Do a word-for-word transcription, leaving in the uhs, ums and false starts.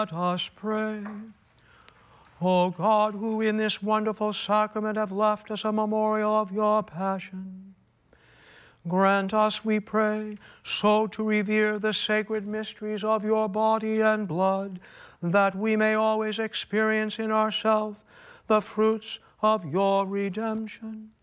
Let us pray. O God, who in this wonderful sacrament have left us a memorial of your passion, grant us, we pray, so to revere the sacred mysteries of your body and blood, that we may always experience in ourselves the fruits of your redemption.